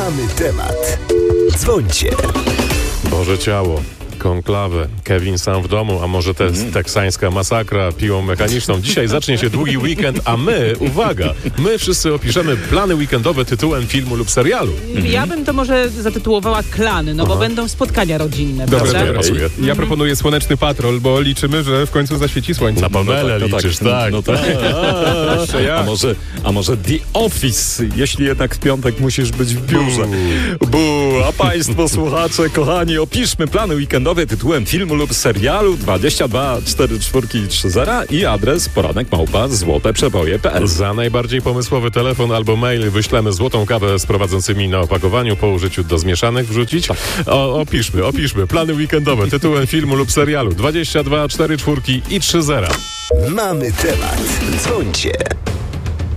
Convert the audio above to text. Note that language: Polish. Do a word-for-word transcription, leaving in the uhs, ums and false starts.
Mamy temat. Dzwońcie. Boże ciało, konklawę, Kevin sam w domu, a może te mm. teksańska masakra piłą mechaniczną. Dzisiaj zacznie się długi weekend, a my, uwaga, my wszyscy opiszemy plany weekendowe tytułem filmu lub serialu. Mm-hmm. Ja bym to może zatytułowała Klany, no Aha. bo będą spotkania rodzinne. Dobra, prawda? to pasuje. Ja mm-hmm. proponuję Słoneczny Patrol, bo liczymy, że w końcu zaświeci słońce. Na Pamele no tak, liczysz, no tak. No tak. Jeszcze ja. A może, a może The Office, jeśli jednak w piątek musisz być w biurze. Bu, a państwo słuchacze, kochani, opiszmy plany weekendowe tytułem filmu lub serialu dwadzieścia dwa cztery cztery trzy zero i adres poranek małpa złoteprzeboje kropka p l. Za najbardziej pomysłowy telefon albo mail wyślemy złotą kawę z prowadzącymi na opakowaniu, po użyciu do zmieszanych wrzucić. O, opiszmy, opiszmy plany weekendowe tytułem filmu lub serialu dwadzieścia dwa cztery cztery i trzy zera. Mamy temat. Dzwońcie.